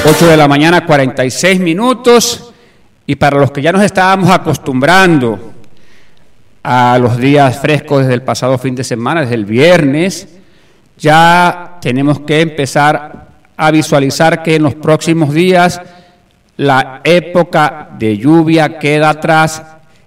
8 de la mañana, 46 minutos, y para los que ya nos estábamos acostumbrando a los días frescos desde el pasado fin de semana, desde el viernes, ya tenemos que empezar a visualizar que en los próximos días la época de lluvia queda atrás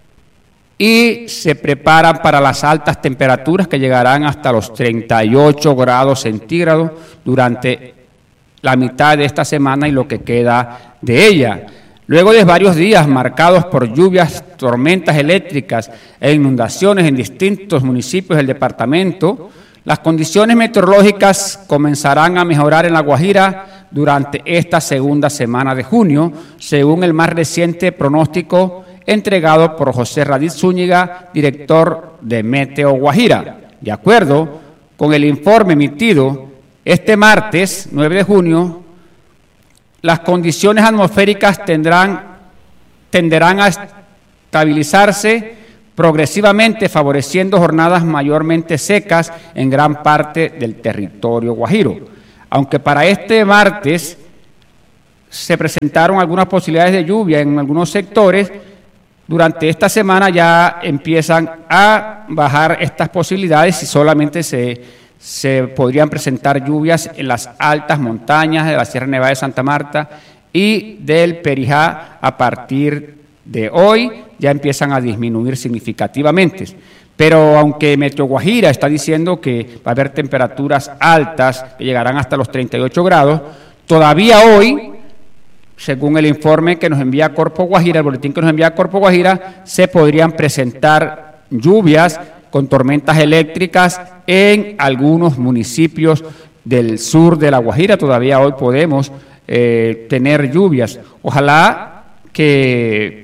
y se preparan para las altas temperaturas que llegarán hasta los 38 grados centígrados durante la mitad de esta semana y lo que queda de ella. Luego de varios días marcados por lluvias, tormentas eléctricas e inundaciones en distintos municipios del departamento, las condiciones meteorológicas comenzarán a mejorar en La Guajira durante esta segunda semana de junio, según el más reciente pronóstico entregado por José Raditz Zúñiga, director de Meteo Guajira. De acuerdo con el informe emitido este martes 9 de junio, las condiciones atmosféricas tenderán a estabilizarse progresivamente, favoreciendo jornadas mayormente secas en gran parte del territorio guajiro. Aunque para este martes se presentaron algunas posibilidades de lluvia en algunos sectores, durante esta semana ya empiezan a bajar estas posibilidades y solamente se podrían presentar lluvias en las altas montañas de la Sierra Nevada de Santa Marta y del Perijá. A partir de hoy ya empiezan a disminuir significativamente. Pero aunque Meteo Guajira está diciendo que va a haber temperaturas altas que llegarán hasta los 38 grados, todavía hoy, según el informe que nos envía Corpo Guajira, el boletín que nos envía Corpo Guajira, se podrían presentar lluvias con tormentas eléctricas en algunos municipios del sur de La Guajira. Todavía hoy podemos tener lluvias. Ojalá que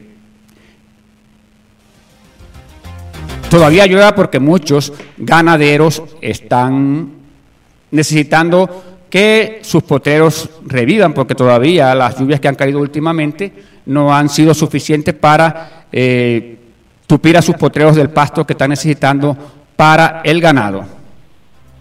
todavía llueva, porque muchos ganaderos están necesitando que sus potreros revivan, porque todavía las lluvias que han caído últimamente no han sido suficientes para tupir a sus potreros del pasto que están necesitando para el ganado.